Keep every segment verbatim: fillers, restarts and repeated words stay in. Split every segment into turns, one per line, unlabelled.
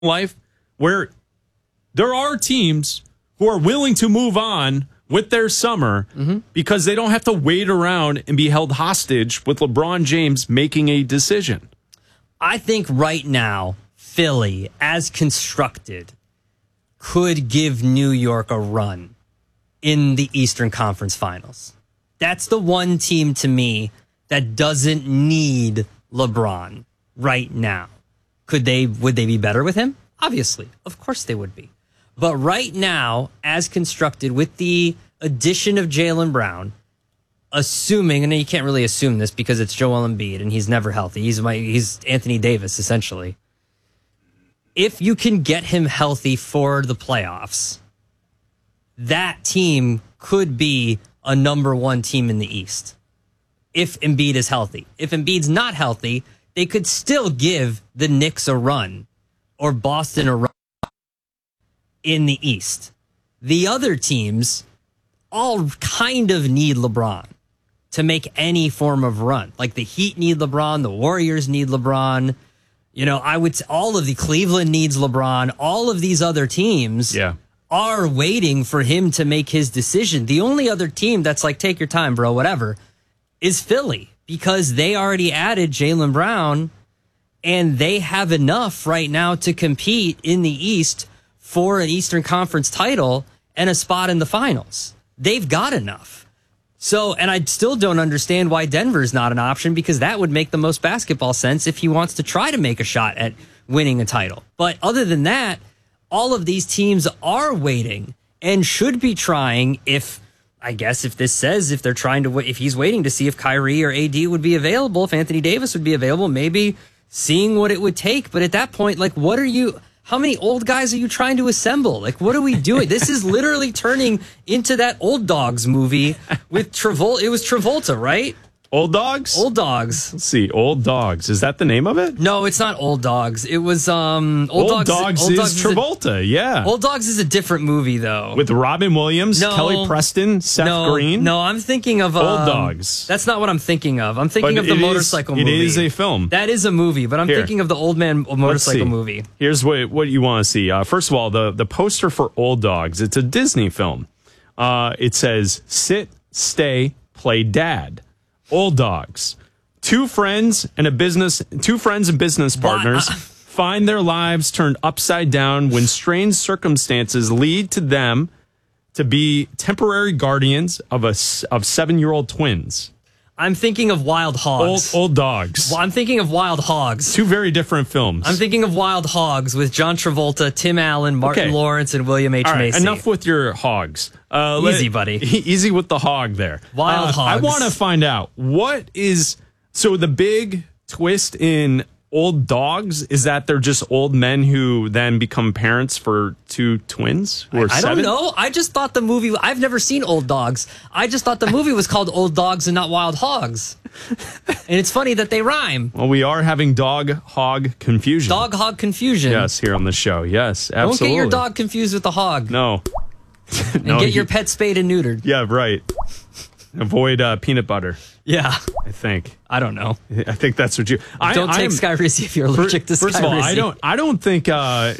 life where there are teams who are willing to move on with their summer mm-hmm. because they don't have to wait around and be held hostage with LeBron James making a decision.
I think right now, Philly, as constructed, could give New York a run in the Eastern Conference Finals. That's the one team to me that doesn't need LeBron right now. Could they, would they be better with him? Obviously. Of course they would be. But right now, as constructed, with the addition of Jaylen Brown, assuming, and you can't really assume this because it's Joel Embiid and he's never healthy. He's my, he's Anthony Davis, essentially. If you can get him healthy for the playoffs, that team could be a number one team in the East. If Embiid is healthy. If Embiid's not healthy, they could still give the Knicks a run or Boston a run in the East. The other teams all kind of need LeBron to make any form of run. Like the Heat need LeBron, the Warriors need LeBron. You know, I would, all of the Cleveland needs LeBron. All of these other teams
yeah.
are waiting for him to make his decision. The only other team that's like, take your time, bro, whatever, is Philly, because they already added Jaylen Brown and they have enough right now to compete in the East for an Eastern Conference title and a spot in the finals. They've got enough. So, and I still don't understand why Denver's not an option, because that would make the most basketball sense if he wants to try to make a shot at winning a title. But other than that, all of these teams are waiting and should be trying if, I guess if this says, if they're trying to, if he's waiting to see if Kyrie or A D would be available, if Anthony Davis would be available, maybe seeing what it would take. But at that point, like, what are you, how many old guys are you trying to assemble? Like, what are we doing? This is literally turning into that Old Dogs movie with Travolta. It was Travolta, right?
Old Dogs?
Old Dogs.
Let's see. Old Dogs. Is that the name of it?
No, it's not Old Dogs. It was um Old,
Old
Dogs.
Dogs, Old Dogs is, is Travolta,
a,
yeah.
Old Dogs is a different movie, though.
With Robin Williams,
no,
Kelly Preston, Seth
no,
Green.
No, I'm thinking of um,
Old Dogs.
That's not what I'm thinking of. I'm thinking but of the motorcycle
is,
movie.
It is a film.
That is a movie, but I'm
Here.
thinking of the Old Man motorcycle movie.
Here's what what you want to see. Uh, first of all, the, the poster for Old Dogs. It's a Disney film. Uh, it says, sit, stay, play dad. Old Dogs. Two friends and a business, two friends and business partners uh, find their lives turned upside down when strange circumstances lead to them to be temporary guardians of a of seven-year-old twins.
I'm thinking of Wild Hogs.
Old, old Dogs.
Well, I'm thinking of Wild Hogs.
Two very different films.
I'm thinking of Wild Hogs with John Travolta, Tim Allen, Martin
okay.
Lawrence, and William H.
All right,
Macy.
Enough with your hogs. Uh,
easy,
let,
buddy.
Easy with the hog there.
Wild
uh,
Hogs.
I want to find out, what is... So the big twist in Old Dogs is that they're just old men who then become parents for two twins who are
I, I
seven?
don't know. I just thought the movie... I've never seen Old Dogs. I just thought the movie was called Old Dogs and not Wild Hogs. And it's funny that they rhyme.
Well, we are having dog-hog confusion.
Dog-hog confusion.
Yes, here on the show. Yes, absolutely.
Don't get your dog confused with the hog.
No.
And
no,
get
he,
your pet spayed and neutered.
Yeah, right. Avoid uh, peanut butter.
Yeah.
I think.
I don't know.
I think that's what you... I,
don't take Skyrizi if you're allergic to Skyrizi.
First of all, I don't, I don't think... Uh,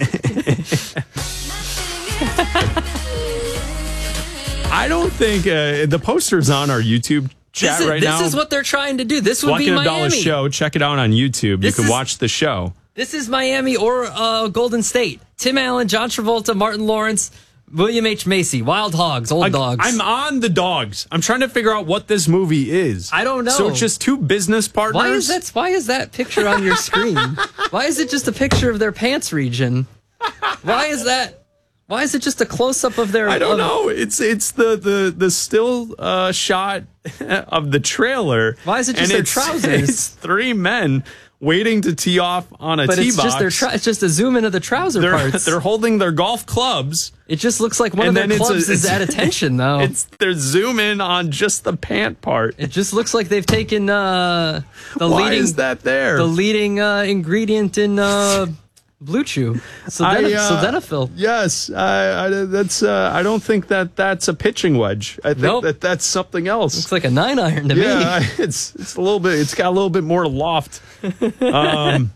I don't think... Uh, the poster's on our YouTube chat
this is,
right
this
now.
This is what they're trying to do. This would
Walking
be Miami.
Abdallah show. Check it out on YouTube.
This
you can
is,
watch the show.
This is Miami or uh, Golden State. Tim Allen, John Travolta, Martin Lawrence... William H. Macy, Wild Hogs, Old
I,
Dogs.
I'm on the dogs. I'm trying to figure out what this movie is.
I don't know.
So it's just two business partners?
Why is that, why is that picture on your screen? Why is it just a picture of their pants region? Why is that? Why is it just a close-up of their...
I don't
of,
know. It's it's the, the, the still uh, shot of the trailer.
Why is it just
and
their
it's,
trousers?
It's three men waiting to tee off on a
but
tee
it's
box.
Just their tra- it's just a zoom into the trouser
they're,
parts.
They're holding their golf clubs.
It just looks like one
and
of their clubs
a,
is at attention, though.
It's they're zoom in on just the pant part.
It just looks like they've taken uh, the
Why
leading.
is that there?
The leading uh, ingredient in uh, Blue Chew, Sildenafil.
I, uh,
Sildenafil.
Yes, I, I, that's. Uh, I don't think that that's a pitching wedge. I think
nope.
that that's something else.
Looks like a nine iron to
yeah,
me.
it's it's a little bit. It's got a little bit more loft. Um,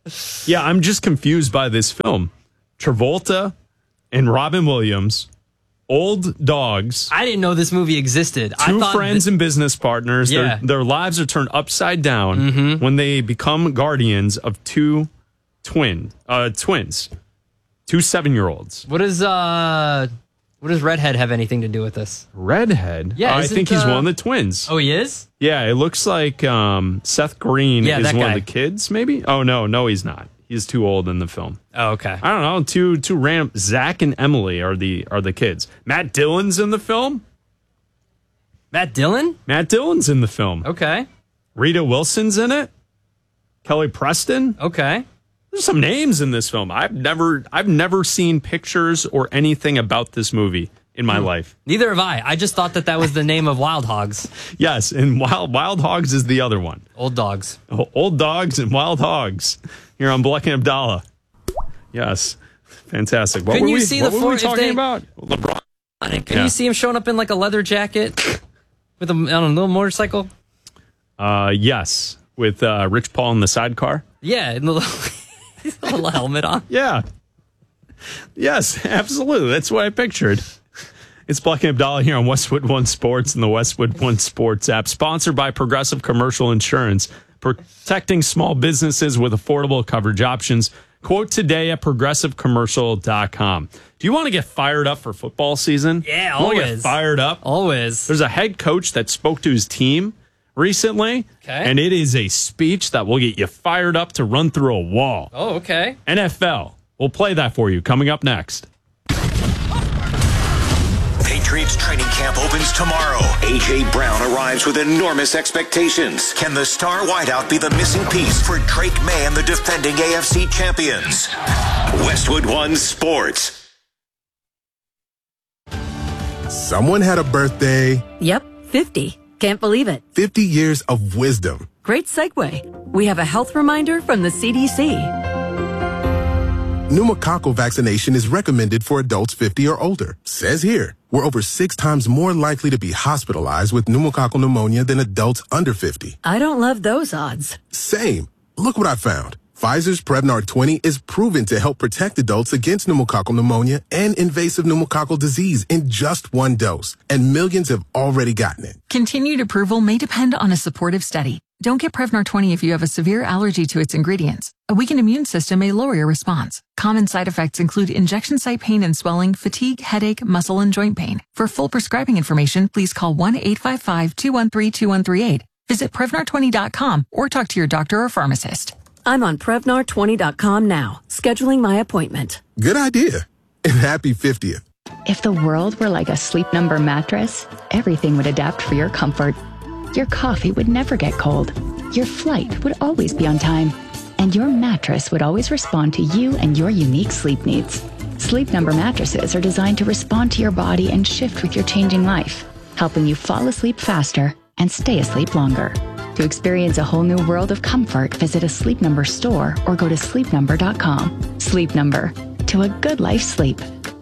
Yeah, I'm just confused by this film. Travolta and Robin Williams, old dogs.
I didn't know this movie existed.
Two
I thought
friends
th-
and business partners.
Yeah.
Their, their lives are turned upside down mm-hmm. when they become guardians of two twin uh, twins, two seven-year-olds.
What does uh, what does Redhead have anything to do with this?
Redhead?
Yeah,
uh, I think he's
uh,
one of the twins.
Oh, he is?
Yeah, it looks like um, Seth Green
yeah,
is
that
one
guy.
of the kids, maybe? Oh, no, no, he's not. He's too old in the film.
Oh, okay.
I don't know. Two two random Zach and Emily are the are the kids. Matt Dillon's in the film.
Matt Dillon?
Matt Dillon's in the film.
Okay.
Rita Wilson's in it. Kelly Preston.
Okay.
There's some names in this film. I've never I've never seen pictures or anything about this movie in my hmm. life.
Neither have I. I just thought that that was the name of Wild Hogs.
Yes, and Wild Wild Hogs is the other one.
Old Dogs.
Oh, Old Dogs and Wild Hogs. Here on Bleck and Abdallah. Yes. Fantastic. What
Can
were
you
we,
see
what
the
were
four,
we talking
they,
about? LeBron.
Can
yeah.
you see him showing up in like a leather jacket with a, on a little motorcycle?
Uh, yes. With uh, Rich Paul in the sidecar.
Yeah, and the little, little helmet on.
Yeah. Yes, absolutely. That's what I pictured. It's Bleck and Abdallah here on Westwood One Sports and the Westwood One Sports app, sponsored by Progressive Commercial Insurance, protecting small businesses with affordable coverage options. Quote today at progressive commercial dot com. Do you want to get fired up for football season?
Yeah,
you
always.
Want to get fired up?
Always.
There's a head coach that spoke to his team recently,
okay.
and it is a speech that will get you fired up to run through a wall.
Oh, okay.
N F L. We'll play that for you coming up next.
Patriots training camp opens tomorrow. A J. Brown arrives with enormous expectations. Can the star wideout be the missing piece for Drake May and the defending A F C champions? Westwood One Sports.
Someone had a birthday.
Yep, fifty. Can't believe it.
fifty years of wisdom.
Great segue. We have a health reminder from the C D C.
Pneumococcal vaccination is recommended for adults fifty or older. Says here, we're over six times more likely to be hospitalized with pneumococcal pneumonia than adults under fifty.
I don't love those odds.
Same. Look what I found. Pfizer's Prevnar twenty is proven to help protect adults against pneumococcal pneumonia and invasive pneumococcal disease in just one dose. And millions have already gotten it.
Continued approval may depend on a supportive study. Don't get Prevnar twenty if you have a severe allergy to its ingredients. A weakened immune system may lower your response. Common side effects include injection site pain and swelling, fatigue, headache, muscle, and joint pain. For full prescribing information, please call one eight five five, two one three, two one three eight. Visit Prevnar twenty dot com or talk to your doctor or pharmacist.
I'm on Prevnar twenty dot com now, scheduling my appointment.
Good idea. And happy fiftieth.
If the world were like a Sleep Number mattress, everything would adapt for your comfort. Your coffee would never get cold. Your flight would always be on time. And your mattress would always respond to you and your unique sleep needs. Sleep Number mattresses are designed to respond to your body and shift with your changing life, helping you fall asleep faster and stay asleep longer. To experience a whole new world of comfort, visit a Sleep Number store or go to sleep number dot com. Sleep Number. To a good life sleep.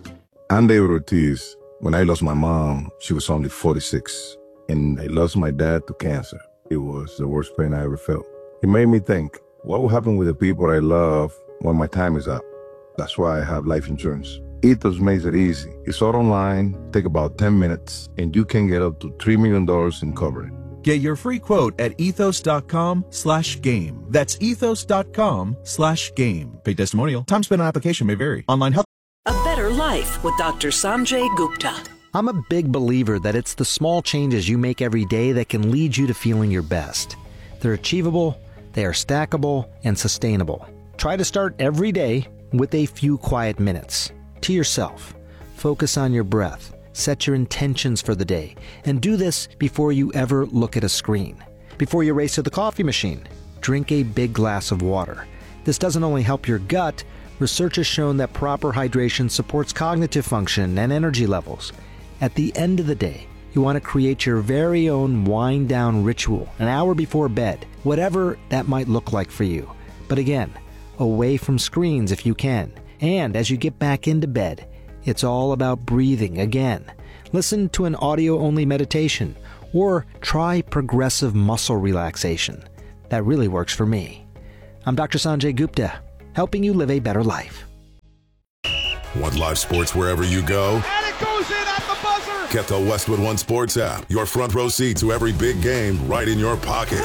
I'm David Ortiz. When I lost my mom, she was only forty-six. And I lost my dad to cancer. It was the worst pain I ever felt. It made me think, what will happen with the people I love when my time is up? That's why I have life insurance. Ethos makes it easy. It's all online, take about ten minutes, and you can get up to three million dollars in coverage.
Get your free quote at ethos.com slash game. That's ethos.com slash game. Paid testimonial. Time spent on application may vary. Online health.
A Better Life with Doctor Sanjay Gupta.
I'm a big believer that it's the small changes you make every day that can lead you to feeling your best. They're achievable, they are stackable, and sustainable. Try to start every day with a few quiet minutes. To yourself. Focus on your breath. Set your intentions for the day. And do this before you ever look at a screen. Before you race to the coffee machine, drink a big glass of water. This doesn't only help your gut, research has shown that proper hydration supports cognitive function and energy levels. At the end of the day, you want to create your very own wind-down ritual an hour before bed, whatever that might look like for you. But again, away from screens if you can. And as you get back into bed, it's all about breathing again. Listen to an audio-only meditation or try progressive muscle relaxation. That really works for me. I'm Doctor Sanjay Gupta, helping you live a better life.
Want live sports wherever you go?
And it goes in at the buzzer!
Get the Westwood One Sports app. Your front row seat to every big game right in your pocket.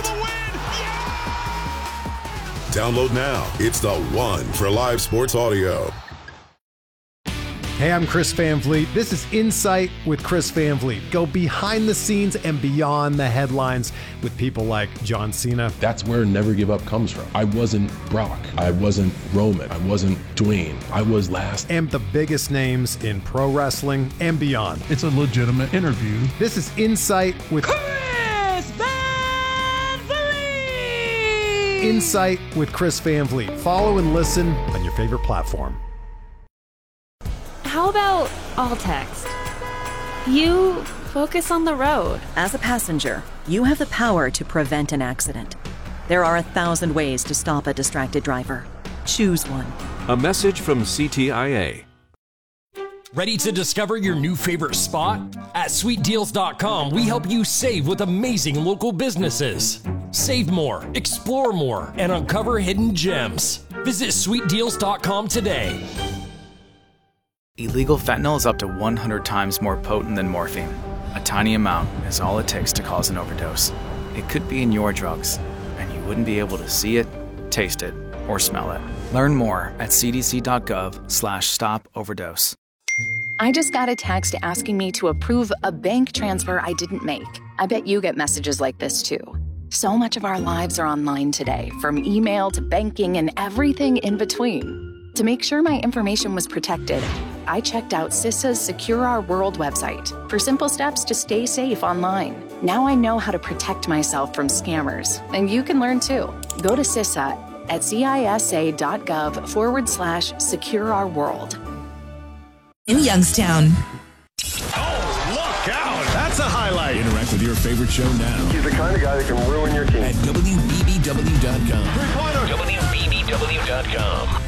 Download now. It's the one for live sports audio.
Hey, I'm Chris Van Vliet. This is Insight with Chris Van Vliet. Go behind the scenes and beyond the headlines with people like John Cena.
That's where Never Give Up comes from. I wasn't Brock. I wasn't Roman. I wasn't Dwayne. I was last.
And the biggest names in pro wrestling and beyond.
It's a legitimate interview.
This is Insight with
Chris Van Vliet!
Insight with Chris Van Vliet. Follow and listen on your favorite platform.
How about all text? You focus on the road.
As a passenger, you have the power to prevent an accident. There are a thousand ways to stop a distracted driver. Choose one.
A message from C T I A.
Ready to discover your new favorite spot? At sweet deals dot com, we help you save with amazing local businesses. Save more, explore more, and uncover hidden gems. Visit sweet deals dot com today.
Illegal fentanyl is up to one hundred times more potent than morphine. A tiny amount is all it takes to cause an overdose. It could be in your drugs, and you wouldn't be able to see it, taste it, or smell it. Learn more at c d c dot gov slash stop overdose.
I just got a text asking me to approve a bank transfer I didn't make. I bet you get messages like this too. So much of our lives are online today, from email to banking and everything in between. To make sure my information was protected, I checked out CISA's Secure Our World website for simple steps to stay safe online. Now I know how to protect myself from scammers, and you can learn too. Go to CISA at cisa.gov forward slash secure our world.
In Youngstown.
Oh, look out! That's a highlight. Interact with your favorite show now.
He's the kind of guy that can ruin your team.
At W B B W dot com.
Three-pointer.
W B B W dot com.